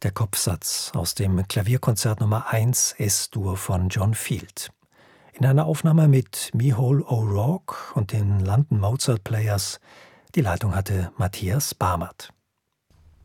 Der Kopfsatz aus dem Klavierkonzert Nummer 1 Es-Dur von John Field. In einer Aufnahme mit Mihol O'Rourke und den London Mozart Players. Die Leitung hatte Matthias Barmert.